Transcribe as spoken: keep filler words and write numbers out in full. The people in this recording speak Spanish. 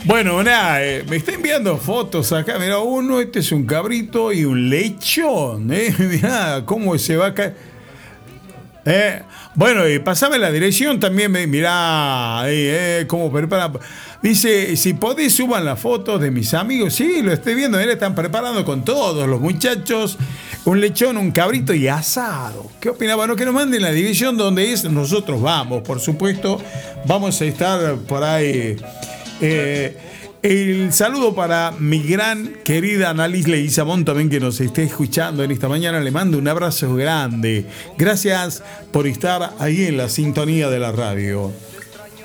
Bueno, nada, eh, me está enviando fotos acá. Mira, uno, este es un cabrito y un lechón. Eh. Mirá cómo se va a caer. Eh, bueno, y pasame la dirección también. Mirá, eh, eh, cómo prepara. Dice, si podés suban las fotos de mis amigos. Sí, lo estoy viendo. Mira, están preparando con todos los muchachos un lechón, un cabrito y asado. ¿Qué opina? Bueno, que nos manden la dirección donde es. Nosotros vamos, por supuesto. Vamos a estar por ahí. Eh, el saludo para mi gran querida Annalise Leguizamón también, que nos esté escuchando en esta mañana. Le mando un abrazo grande. Gracias por estar ahí en la sintonía de la radio.